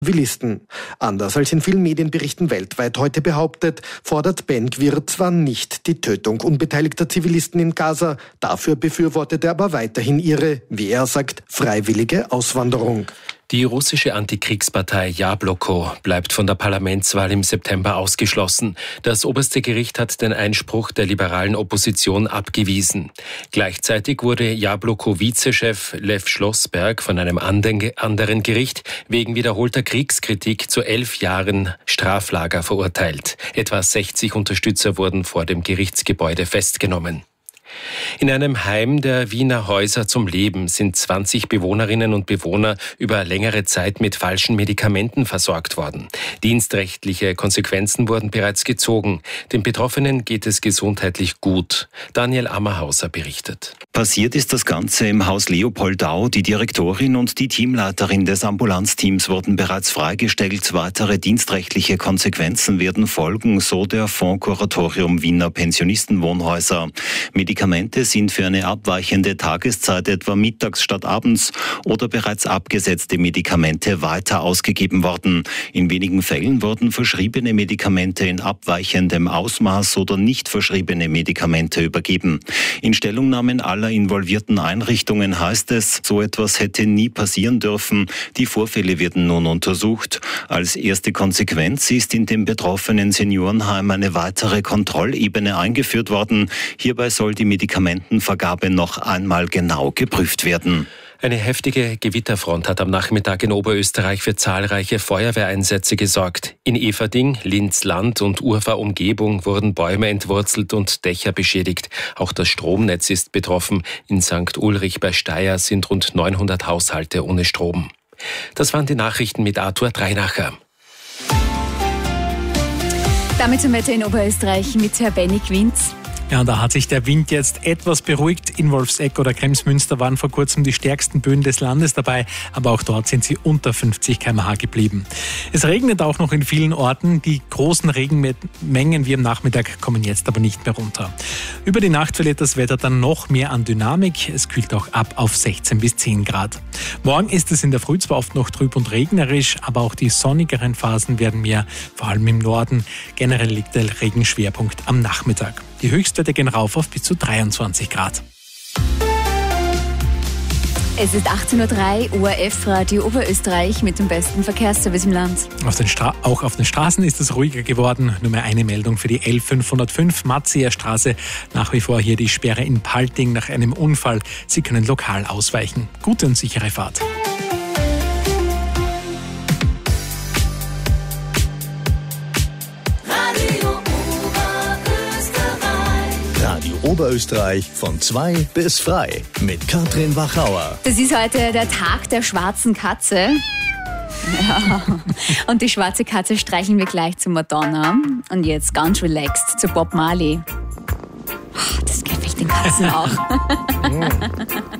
Zivilisten. Anders als in vielen Medienberichten weltweit heute behauptet, fordert Ben Gvir zwar nicht die Tötung unbeteiligter Zivilisten in Gaza, dafür befürwortet er aber weiterhin ihre, wie er sagt, freiwillige Auswanderung. Die russische Antikriegspartei Jabloko bleibt von der Parlamentswahl im September ausgeschlossen. Das oberste Gericht hat den Einspruch der liberalen Opposition abgewiesen. Gleichzeitig wurde Jabloko-Vizechef Lev Schlossberg von einem anderen Gericht wegen wiederholter Kriegskritik zu 11 Jahren Straflager verurteilt. Etwa 60 Unterstützer wurden vor dem Gerichtsgebäude festgenommen. In einem Heim der Wiener Häuser zum Leben sind 20 Bewohnerinnen und Bewohner über längere Zeit mit falschen Medikamenten versorgt worden. Dienstrechtliche Konsequenzen wurden bereits gezogen. Den Betroffenen geht es gesundheitlich gut. Daniel Ammerhauser berichtet. Passiert ist das Ganze im Haus Leopoldau. Die Direktorin und die Teamleiterin des Ambulanzteams wurden bereits freigestellt. Weitere dienstrechtliche Konsequenzen werden folgen, so der Fonds Kuratorium Wiener Pensionistenwohnhäuser. Medikamente sind für eine abweichende Tageszeit, etwa mittags statt abends, oder bereits abgesetzte Medikamente weiter ausgegeben worden. In wenigen Fällen wurden verschriebene Medikamente in abweichendem Ausmaß oder nicht verschriebene Medikamente übergeben. In Stellungnahmen aller involvierten Einrichtungen heißt es, so etwas hätte nie passieren dürfen. Die Vorfälle werden nun untersucht. Als erste Konsequenz ist in dem betroffenen Seniorenheim eine weitere Kontrollebene eingeführt worden. Hierbei soll die Medikamentenvergabe noch einmal genau geprüft werden. Eine heftige Gewitterfront hat am Nachmittag in Oberösterreich für zahlreiche Feuerwehreinsätze gesorgt. In Everding, Linz-Land und Urfahr-Umgebung wurden Bäume entwurzelt und Dächer beschädigt. Auch das Stromnetz ist betroffen. In St. Ulrich bei Steyr sind rund 900 Haushalte ohne Strom. Das waren die Nachrichten mit Arthur Dreinacher. Damit zum Wetter in Oberösterreich mit Herr Benny Quinz. Ja, da hat sich der Wind jetzt etwas beruhigt. In Wolfsegg oder Kremsmünster waren vor kurzem die stärksten Böen des Landes dabei, aber auch dort sind sie unter 50 km/h geblieben. Es regnet auch noch in vielen Orten. Die großen Regenmengen wie am Nachmittag kommen jetzt aber nicht mehr runter. Über die Nacht verliert das Wetter dann noch mehr an Dynamik. Es kühlt auch ab auf 16 bis 10 Grad. Morgen ist es in der Früh zwar oft noch trüb und regnerisch, aber auch die sonnigeren Phasen werden mehr, vor allem im Norden. Generell liegt der Regenschwerpunkt am Nachmittag. Die Höchstwerte gehen rauf auf bis zu 23 Grad. Es ist 18.03 Uhr, ORF-Radio Oberösterreich mit dem besten Verkehrsservice im Land. Auch auf den Straßen ist es ruhiger geworden. Nur mehr eine Meldung für die L505 Matzier Straße. Nach wie vor hier die Sperre in Palting nach einem Unfall. Sie können lokal ausweichen. Gute und sichere Fahrt. Oberösterreich von 2 bis frei mit Katrin Wachauer. Das ist heute der Tag der schwarzen Katze. Ja. Und die schwarze Katze streicheln wir gleich zu Madonna. Und jetzt ganz relaxed zu Bob Marley. Das gefällt den Katzen auch.